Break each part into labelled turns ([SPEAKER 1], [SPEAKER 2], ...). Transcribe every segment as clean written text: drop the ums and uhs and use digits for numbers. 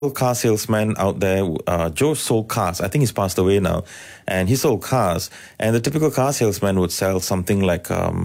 [SPEAKER 1] car salesman out there. Joe sold cars. I think he's passed away now. And he sold cars. And the typical car salesman would sell something like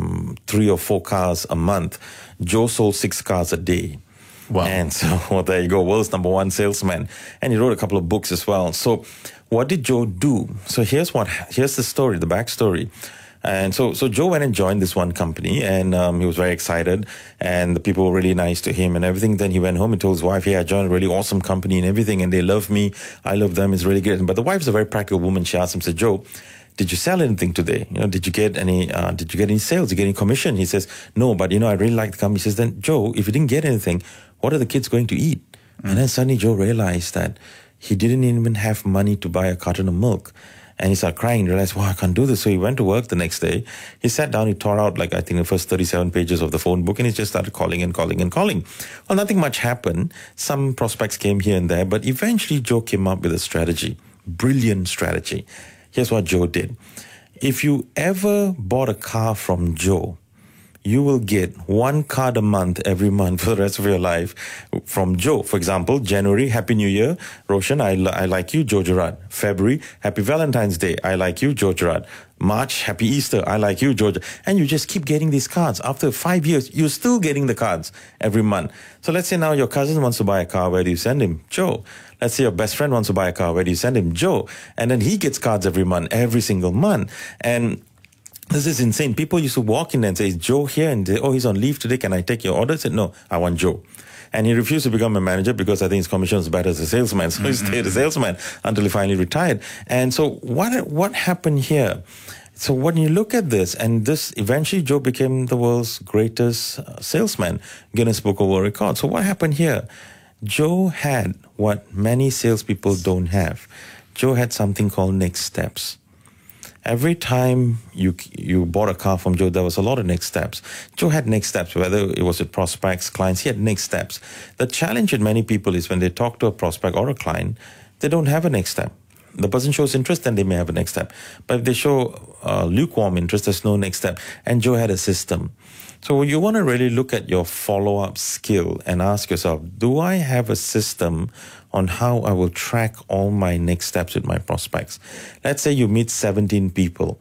[SPEAKER 1] 3 or 4 cars a month. Joe sold 6 cars a day.
[SPEAKER 2] Wow.
[SPEAKER 1] And so, well, there you go, world's number one salesman. And he wrote a couple of books as well. So what did Joe do? So here's the story, the backstory. And so Joe went and joined this one company, and he was very excited, and the people were really nice to him and everything. Then he went home and told his wife, hey, I joined a really awesome company and everything, and they love me. I love them. It's really good. But the wife's a very practical woman. She asked him, said, Joe, did you sell anything today? Did you get any sales? Did you get any commission? He says, no, but I really like the company. He says, then Joe, if you didn't get anything, what are the kids going to eat? And then suddenly Joe realized that he didn't even have money to buy a carton of milk. And he started crying, realized, I can't do this. So he went to work the next day. He sat down, he tore out I think the first 37 pages of the phone book, and he just started calling and calling and calling. Well, nothing much happened. Some prospects came here and there, but eventually Joe came up with a strategy, brilliant strategy. Here's what Joe did. If you ever bought a car from Joe, you will get 1 card a month every month for the rest of your life from Joe. For example, January, Happy New Year, Roshan, I like you, Joe Gerard. February, Happy Valentine's Day, I like you, Joe Gerard. March, Happy Easter, I like you, Joe Gerard. And you just keep getting these cards. After 5 years, you're still getting the cards every month. So let's say now your cousin wants to buy a car, where do you send him? Joe. Let's say your best friend wants to buy a car, where do you send him? Joe. And then he gets cards every month, every single month. And this is insane. People used to walk in and say, is Joe here? And say, he's on leave today. Can I take your order? I said, no, I want Joe. And he refused to become a manager because I think his commission was better as a salesman. So he stayed a salesman until he finally retired. And so what happened here? So when you look at this, and this eventually Joe became the world's greatest salesman, Guinness Book of World Records. So what happened here? Joe had what many salespeople don't have. Joe had something called next steps. Every time you bought a car from Joe, there was a lot of next steps. Joe had next steps, whether it was with prospects, clients, he had next steps. The challenge with many people is when they talk to a prospect or a client, they don't have a next step. The person shows interest, then they may have a next step. But if they show lukewarm interest, there's no next step. And Joe had a system. So you want to really look at your follow-up skill and ask yourself, do I have a system on how I will track all my next steps with my prospects? Let's say you meet 17 people.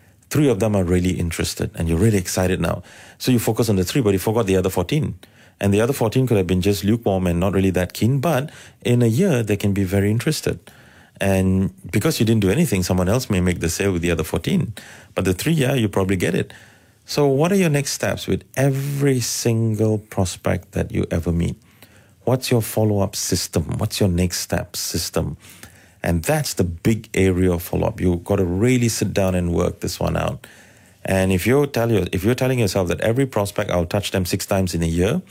[SPEAKER 1] 3 of them are really interested and you're really excited now. So you focus on the 3, but you forgot the other 14. And the other 14 could have been just lukewarm and not really that keen, but in a year, they can be very interested. And because you didn't do anything, someone else may make the sale with the other 14. But the 3, you probably get it. So what are your next steps with every single prospect that you ever meet? What's your follow-up system? What's your next step system? And that's the big area of follow-up. You've got to really sit down and work this one out. And if you're telling yourself that every prospect, I'll touch them 6 times in a year,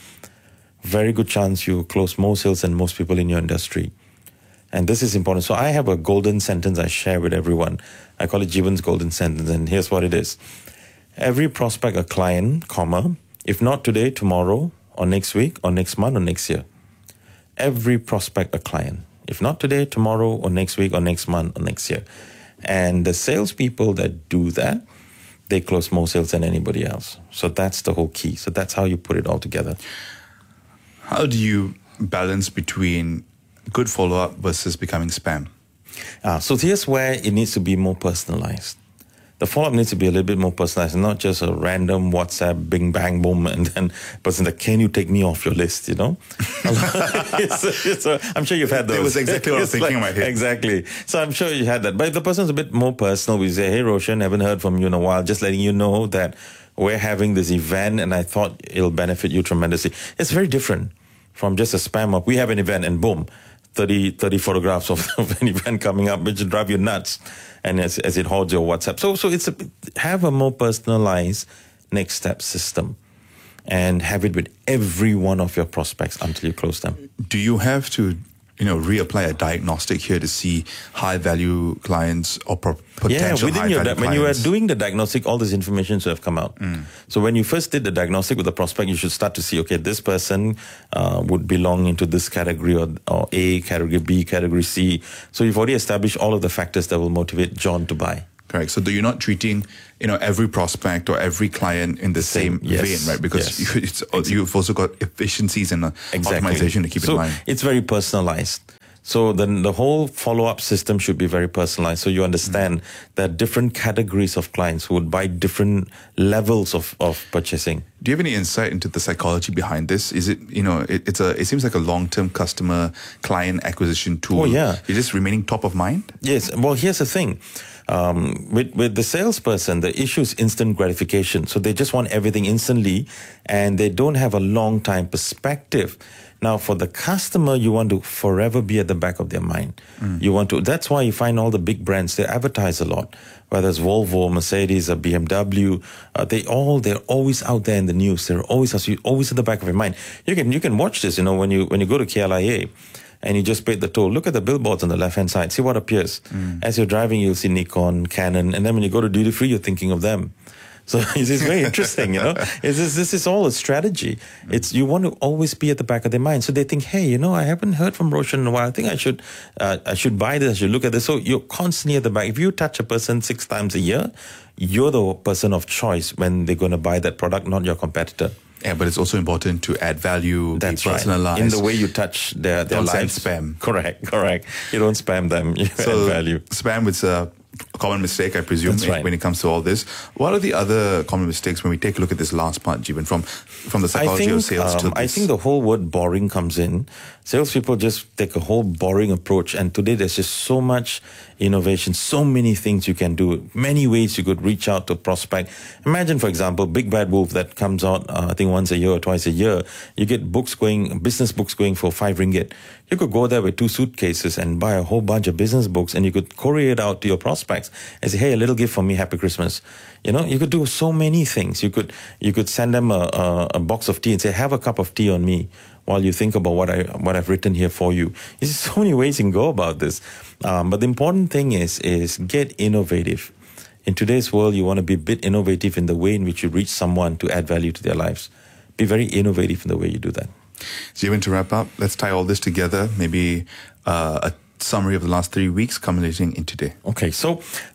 [SPEAKER 1] very good chance you close more sales than most people in your industry. And this is important. So I have a golden sentence I share with everyone. I call it Jeevan's golden sentence. And here's what it is. Every prospect a client, if not today, tomorrow, or next week, or next month, or next year. Every prospect a client. If not today, tomorrow, or next week, or next month, or next year. And the salespeople that do that, they close more sales than anybody else. So that's the whole key. So that's how you put it all together.
[SPEAKER 2] How do you balance between good follow-up versus becoming spam?
[SPEAKER 1] So here's where it needs to be more personalized. The follow-up needs to be a little bit more personalized, not just a random WhatsApp, bing, bang, boom, and then person that, can you take me off your list, I'm sure you've had those.
[SPEAKER 2] That was exactly what I was thinking in my head.
[SPEAKER 1] Exactly. So I'm sure you had that. But if the person's a bit more personal, we say, hey, Roshan, haven't heard from you in a while, just letting you know that we're having this event and I thought it'll benefit you tremendously. It's very different from just a spam up. We have an event and boom, 30 photographs of an event coming up, which will drive you nuts. And as it holds your WhatsApp. So have a more personalized next step system and have it with every one of your prospects until you close them.
[SPEAKER 2] Do you have to, reapply a diagnostic here to see high value clients or potential high value clients?
[SPEAKER 1] When you are doing the diagnostic, all this information should have come out. So when you first did the diagnostic with the prospect, you should start to see, okay, this person would belong into this category or A, category B, category C. So you've already established all of the factors that will motivate John to buy.
[SPEAKER 2] Correct. So you're not treating, every prospect or every client in the same vein, right? Because you've also got efficiencies and optimization to keep in mind.
[SPEAKER 1] It's very personalized. So then the whole follow-up system should be very personalized. So you understand that different categories of clients who would buy different levels of purchasing.
[SPEAKER 2] Do you have any insight into the psychology behind this? Is it, it seems like a long-term customer client acquisition tool.
[SPEAKER 1] Oh, yeah.
[SPEAKER 2] You're just remaining top of mind?
[SPEAKER 1] Yes. Well, here's the thing. With the salesperson, the issue is instant gratification. So they just want everything instantly and they don't have a long time perspective. Now, for the customer, you want to forever be at the back of their mind. That's why you find all the big brands, they advertise a lot. Whether it's Volvo, Mercedes, or BMW, they're always out there in the news. They're always at the back of your mind. You can watch this, when you go to KLIA and you just paid the toll. Look at the billboards on the left-hand side. See what appears. As you're driving, you'll see Nikon, Canon, and then when you go to duty-free, you're thinking of them. So it's very interesting, This is all a strategy. You want to always be at the back of their mind. So they think, hey, I haven't heard from Roshan in a while. I think I should buy this. I should look at this. So you're constantly at the back. If you touch a person 6 times a year, you're the person of choice when they're going to buy that product, not your competitor.
[SPEAKER 2] Yeah, but it's also important to add value,
[SPEAKER 1] that's
[SPEAKER 2] be personalized.
[SPEAKER 1] Right. In the way you touch their lives.
[SPEAKER 2] Don't spam.
[SPEAKER 1] Correct. You don't spam them. You add value.
[SPEAKER 2] Spam is a common mistake, I presume, when it comes to all this. What are the other common mistakes when we take a look at this last part, Jeevan, from the psychology of sales to this?
[SPEAKER 1] I think the whole word boring comes in. Salespeople just take a whole boring approach. And today there's just so much innovation, so many things you can do, many ways you could reach out to a prospect. Imagine, for example, Big Bad Wolf that comes out, I think once a year or twice a year. You get business books going for 5 ringgit. You could go there with 2 suitcases and buy a whole bunch of business books and you could courier it out to your prospects and say, hey, a little gift for me, Happy Christmas. You could do so many things. You could send them a box of tea and say, have a cup of tea on me while you think about what I've written here for you. There's so many ways you can go about this. But the important thing is get innovative. In today's world, you want to be a bit innovative in the way in which you reach someone to add value to their lives. Be very innovative in the way you do that.
[SPEAKER 2] Jeevan, to wrap up, let's tie all this together. Maybe a summary of the last 3 weeks culminating in today.
[SPEAKER 1] Okay, so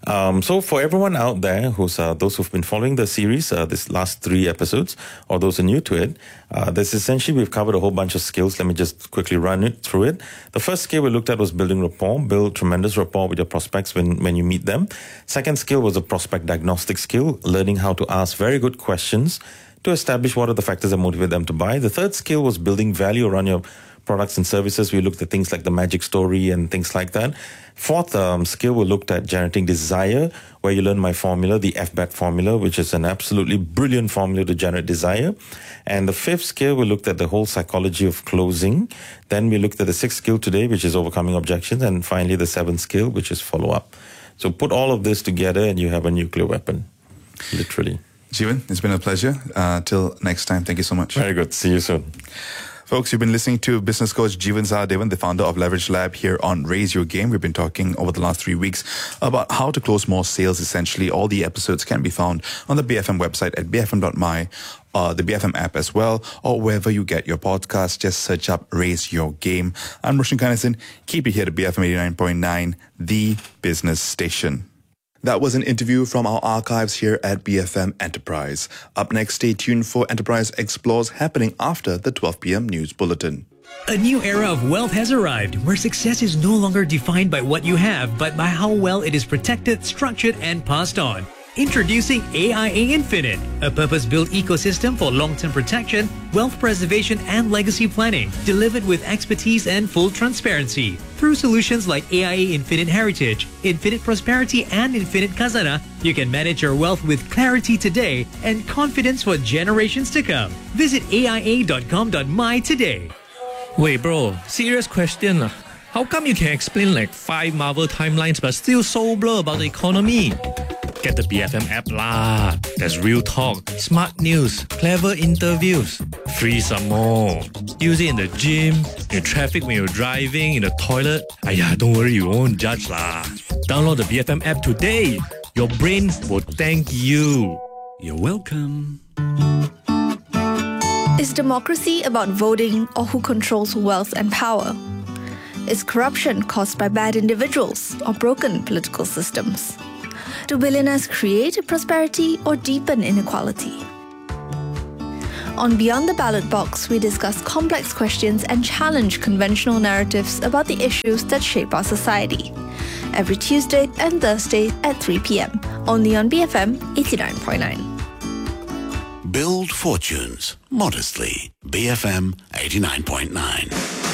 [SPEAKER 1] for everyone out there those who've been following the series, this last 3 episodes, or those who are new to it, this essentially we've covered a whole bunch of skills. Let me just quickly run through it. The first skill we looked at was building rapport. Build tremendous rapport with your prospects when you meet them. Second skill was a prospect diagnostic skill, learning how to ask very good questions to establish what are the factors that motivate them to buy. The third skill was building value around your products and services. We looked at things like the magic story and things like that. Fourth skill, we looked at generating desire, where you learn my formula, the FBAT formula, which is an absolutely brilliant formula to generate desire. And the fifth skill, we looked at the whole psychology of closing. Then we looked at the sixth skill today, which is overcoming objections. And finally, the seventh skill, which is follow-up. So put all of this together and you have a nuclear weapon, literally.
[SPEAKER 2] Jeevan, it's been a pleasure. Till next time, thank you so much.
[SPEAKER 1] Very good. See you soon.
[SPEAKER 2] Folks, you've been listening to business coach Jeevan Sahadevan, the founder of Leverage Lab, here on Raise Your Game. We've been talking over the last 3 weeks about how to close more sales, essentially. All the episodes can be found on the BFM website at bfm.my, the BFM app as well, or wherever you get your podcast. Just search up Raise Your Game. I'm Roshan Kanesan. Keep it here to BFM 89.9, the business station. That was an interview from our archives here at BFM Enterprise. Up next, stay tuned for Enterprise Explores, happening after the 12 p.m. news bulletin.
[SPEAKER 3] A new era of wealth has arrived, where success is no longer defined by what you have, but by how well it is protected, structured, and passed on. Introducing AIA Infinite, a purpose-built ecosystem for long-term protection, wealth preservation, and legacy planning, delivered with expertise and full transparency. Through solutions like AIA Infinite Heritage, Infinite Prosperity, and Infinite Khazanah, you can manage your wealth with clarity today and confidence for generations to come. Visit aia.com.my today.
[SPEAKER 4] Wait, bro, serious question. How come you can explain like 5 Marvel timelines but still so blur about the economy? Get the BFM app lah. There's real talk, smart news, clever interviews. Free some more. Use it in the gym, in traffic when you're driving, in the toilet. Aiya, don't worry, you won't judge lah. Download the BFM app today. Your brain will thank you.
[SPEAKER 5] You're welcome.
[SPEAKER 6] Is democracy about voting or who controls wealth and power? Is corruption caused by bad individuals or broken political systems? Do billionaires create prosperity or deepen inequality? On Beyond the Ballot Box, we discuss complex questions and challenge conventional narratives about the issues that shape our society. Every Tuesday and Thursday at 3 p.m. only on BFM 89.9.
[SPEAKER 5] Build fortunes modestly. BFM 89.9.